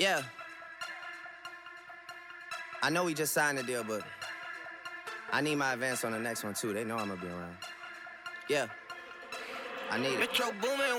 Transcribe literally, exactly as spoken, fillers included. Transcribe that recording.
Yeah. I know we just signed the deal, but I need my advance on the next one too. They know I'm gonna be around. Yeah. I need it. Metro Boomin.